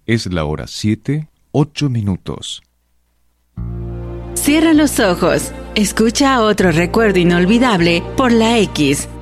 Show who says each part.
Speaker 1: Es la hora 7:08.
Speaker 2: Cierra los ojos. Escucha otro recuerdo inolvidable por la X